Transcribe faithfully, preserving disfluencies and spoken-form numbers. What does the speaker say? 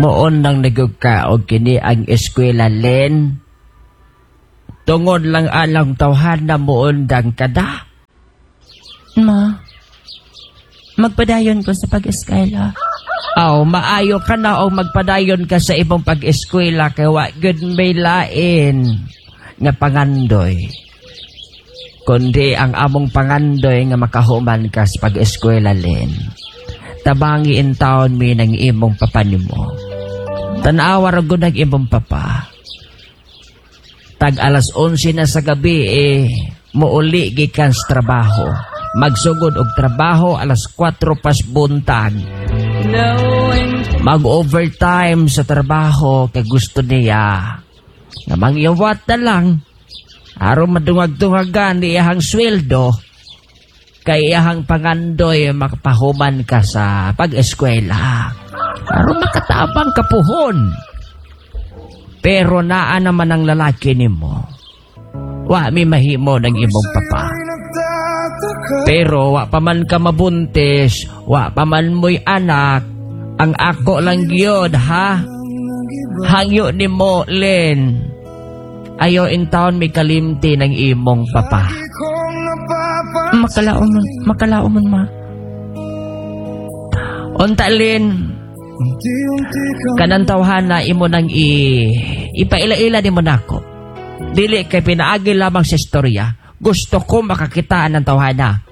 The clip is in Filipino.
Moon nang nagugkaog kini ang eskwela len. Tungod lang alang tawhan na muundang kada. Ma, magpadayon ko sa pag-eskwela. Aw, maayo ka na o magpadayon ka sa ibang pag-eskwela kay wa good may lain nga pangandoy. Kundi ang among pangandoy nga makahuman ka sa pag-eskwela len. Tabangi in taon mi ng imong papa nimo. Tanawa ra gud ang imong papa. Tag alas onse na sa gabi eh muuli gikan sa trabaho. Magsugod og trabaho alas kwatro pas buntag. Mag-overtime sa trabaho kay gusto niya. Nga mangyawat na lang. Aron madungag-dungagan ni iyahang sweldo. Kay iyahang pangandoy makapahuman ka sa pag-eskwela. Aron makatabang kapuhon. Pero naa naman ang lalaki nimo. Wa mi mahimo ng imong papa. Pero wa pa man ka mabuntis, wa pa man mo'y anak, ang ako lang gyud ha. Hangyo ni mo, Len. Ayo in town may kalimti ng imong papa. Makalaumon, makalaumon ma. Unta, Len. Kanang tawhana imo nang i ipaila-ila ni mo nako. Dili kay pinaagi lamang sa istorya. Gusto ko makakitaan ng tawhana.